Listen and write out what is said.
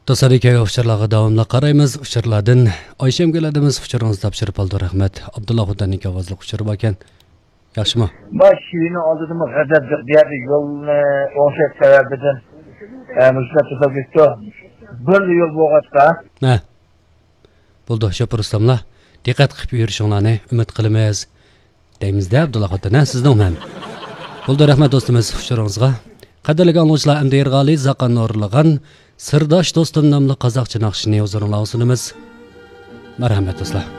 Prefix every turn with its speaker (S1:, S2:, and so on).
S1: Dostlarga uçurlarga davamlı qaraymiz. Uçurlardan Ayşem geladimiz. Uçurunuz tapşırıp aldı rahmet. Abdullah Hudan'ın avazlık uçuru bakan. Yaxşı mı?
S2: Şiirini aldığımız gadabcık diğer yolunu 18 sebebiden müsbet tutup gitti. Bir yol boğaçta.
S1: Ne? Buldu şöpür ustamla. Dikkat qilib yurishinglarni umid qilamiz. Deymizde Abdullah Hudan'a sizden umam. Buldu rahmet dostumuz uçurunuzga. Qadrli angluvchilar, endi Erg'ali Zaqan o'rlagan Sirdosh do'stim nomli qozoqcha naqshini o'zingizlarga sunamiz. Marhamat do'stlar.